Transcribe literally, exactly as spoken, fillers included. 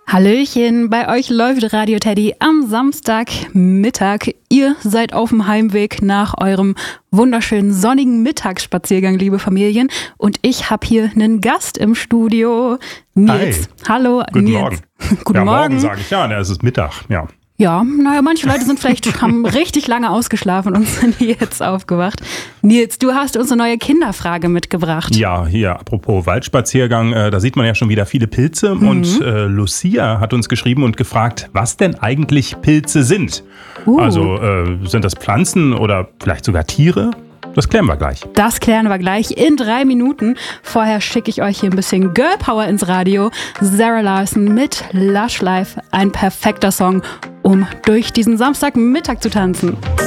Hallöchen, bei euch läuft Radio Teddy am Samstagmittag. Ihr seid auf dem Heimweg nach eurem wunderschönen sonnigen Mittagsspaziergang, liebe Familien. Und ich habe hier einen Gast im Studio. Nils. Hi. Hallo, Guten Nils. Morgen. Guten ja, Morgen. Morgen sage ich ja, ne, es ist Mittag, ja. Ja, naja, manche Leute sind vielleicht, haben richtig lange ausgeschlafen und sind jetzt aufgewacht. Nils, du hast uns eine neue Kinderfrage mitgebracht. Ja, hier, apropos Waldspaziergang, äh, da sieht man ja schon wieder viele Pilze. Mhm. Und äh, Lucia hat uns geschrieben und gefragt, was denn eigentlich Pilze sind. Uh. Also äh, sind das Pflanzen oder vielleicht sogar Tiere? Das klären wir gleich. Das klären wir gleich in drei Minuten. Vorher schicke ich euch hier ein bisschen Girl Power ins Radio. Zara Larsson mit Lush Life, ein perfekter Song, um durch diesen Samstagmittag zu tanzen.